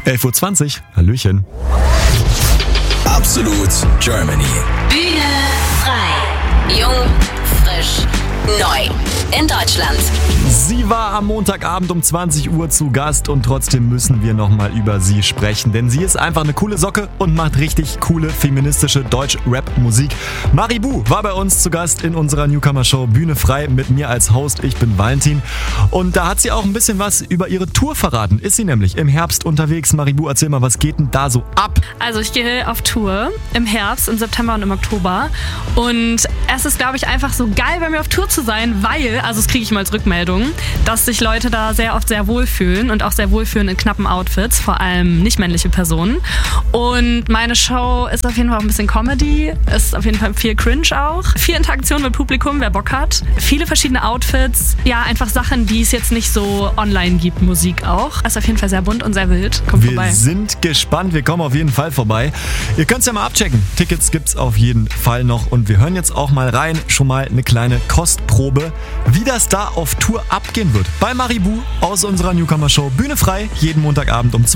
11.20 Uhr. Hallöchen. Absolut Germany. Bühne frei. Jung, frisch, neu. In Deutschland. Sie war am Montagabend um 20 Uhr zu Gast und trotzdem müssen wir nochmal über sie sprechen, denn sie ist einfach eine coole Socke und macht richtig coole feministische Deutsch-Rap-Musik. Maribu war bei uns zu Gast in unserer Newcomer-Show Bühne frei mit mir als Host. Ich bin Valentin und da hat sie auch ein bisschen was über ihre Tour verraten. Ist sie nämlich im Herbst unterwegs. Maribu, erzähl mal, was geht denn da so ab? Also ich gehe auf Tour im Herbst, im September und im Oktober und es ist, glaube ich, einfach so geil, bei mir auf Tour zu sein, weil, also das kriege ich mal als Rückmeldung, dass sich Leute da sehr oft sehr wohlfühlen und auch sehr wohlfühlen in knappen Outfits, vor allem nicht männliche Personen. Und meine Show ist auf jeden Fall auch ein bisschen Comedy, ist auf jeden Fall viel Cringe auch, viel Interaktion mit Publikum, wer Bock hat, viele verschiedene Outfits, ja, einfach Sachen, die es jetzt nicht so online gibt, Musik auch. Ist auf jeden Fall sehr bunt und sehr wild. Kommt vorbei. Wir sind gespannt, wir kommen auf jeden Fall vorbei. Ihr könnt es ja mal abchecken. Tickets gibt's auf jeden Fall noch und wir hören jetzt auch mal rein, schon mal eine kleine Kostprobe, wie das da auf Tour abgehen wird. Bei Maribu aus unserer Newcomer-Show Bühne frei, jeden Montagabend um